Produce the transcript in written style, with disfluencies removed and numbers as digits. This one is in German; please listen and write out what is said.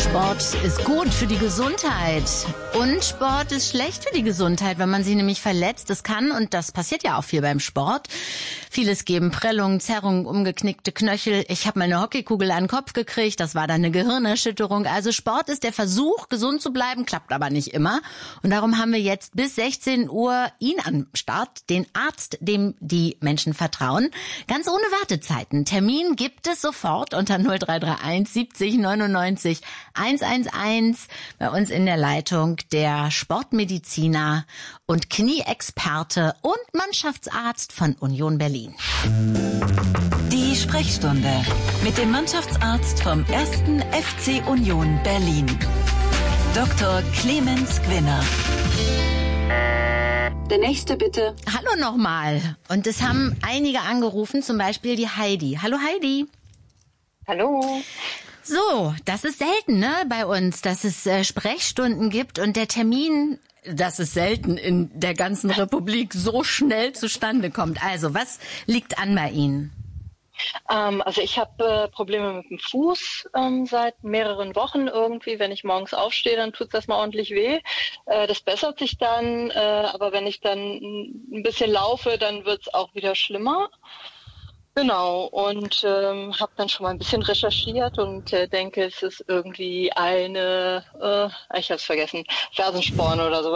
Sport ist gut für die Gesundheit und Sport ist schlecht für die Gesundheit, wenn man sich nämlich verletzt. Das kann, und das passiert ja auch viel beim Sport, vieles geben: Prellungen, Zerrungen, umgeknickte Knöchel. Ich habe mal eine Hockeykugel an den Kopf gekriegt, das war dann eine Gehirnerschütterung. Also Sport ist der Versuch, gesund zu bleiben, klappt aber nicht immer. Und darum haben wir jetzt bis 16 Uhr ihn am Start, den Arzt, dem die Menschen vertrauen. Ganz ohne Wartezeiten. Termin gibt es sofort unter 0331 70 99 111. Bei uns in der Leitung der Sportmediziner und Knieexperte und Mannschaftsarzt von Union Berlin. Die Sprechstunde mit dem Mannschaftsarzt vom 1. FC Union Berlin, Dr. Clemens Gwinner. Der nächste bitte. Hallo nochmal. Und es haben einige angerufen, zum Beispiel die Heidi. Hallo Heidi. Hallo. So, das ist selten, ne, bei uns, dass es Sprechstunden gibt und der Termin, das ist selten in der ganzen Republik, so schnell zustande kommt. Also, was liegt an bei Ihnen? Also ich habe Probleme mit dem Fuß seit mehreren Wochen irgendwie. Wenn ich morgens aufstehe, dann tut's das mal ordentlich weh. Das bessert sich dann, aber wenn ich dann ein bisschen laufe, dann wird's auch wieder schlimmer. Genau, und habe dann schon mal ein bisschen recherchiert und denke, es ist irgendwie eine, ich habe es vergessen, Fersensporn oder so.